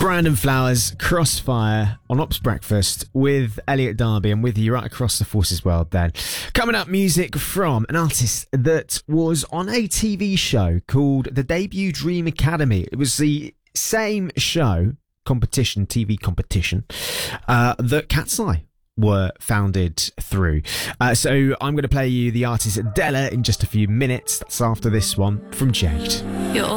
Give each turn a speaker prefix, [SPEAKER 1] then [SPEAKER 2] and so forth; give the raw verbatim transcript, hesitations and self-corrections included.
[SPEAKER 1] Brandon Flowers, Crossfire on Ops Breakfast with Elliot Darby and with you right across the Forces world then. Coming up, music from an artist that was on a T V show called The Debut Dream Academy. It was the same show, competition, T V competition, uh, that Cat's Eye were founded through. Uh, so I'm going to play you the artist Della in just a few minutes. That's after this one from Jade.
[SPEAKER 2] You're